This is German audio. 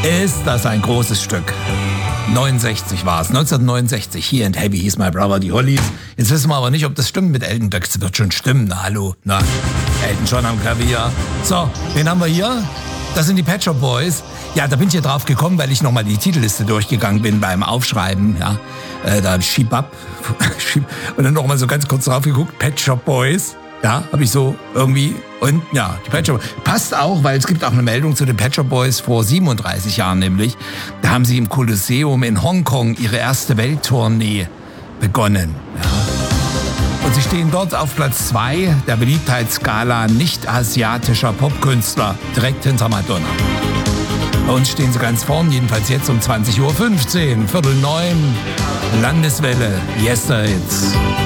Ist das ein großes Stück. 69 war es, 1969. Here and Heavy hieß My Brother, die Hollies. Jetzt wissen wir aber nicht, ob das stimmt mit Elton. Das wird schon stimmen, na hallo. Na, Elton John am Klavier. So, wen haben wir hier? Das sind die Pet Shop Boys. Ja, da bin ich hier drauf gekommen, weil ich nochmal die Titelliste durchgegangen bin beim Aufschreiben. Ja, da Sheep Up. Und dann nochmal so ganz kurz drauf geguckt. Pet Shop Boys. Ja, habe ich so irgendwie. Und ja, die Pet Shop Boys. Passt auch, weil es gibt auch eine Meldung zu den Pet Shop Boys vor 37 Jahren nämlich. Da haben sie im Kolosseum in Hongkong ihre erste Welttournee begonnen. Ja. Und sie stehen dort auf Platz 2 der Beliebtheitsskala nicht-asiatischer Popkünstler, direkt hinter Madonna. Bei uns stehen sie ganz vorn, jedenfalls jetzt um 20.15 Uhr, 8:45, Landeswelle, Yesterdays.